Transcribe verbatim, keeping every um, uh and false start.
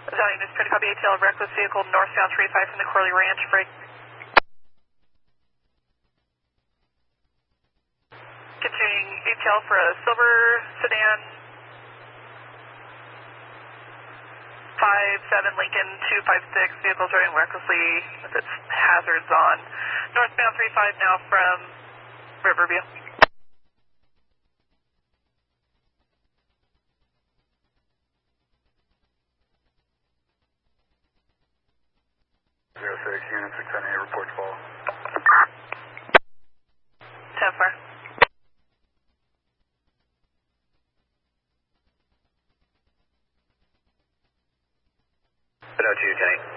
Italian is trying to copy A T L reckless vehicle northbound three five from the Corley Ranch, break. Continuing A T L for a silver sedan, five seven Lincoln two five six, vehicle driving recklessly with its hazards on. Northbound three five now from Riverview. zero six, unit six ten eight, report to fall. ten four. seven oh two, ten eight.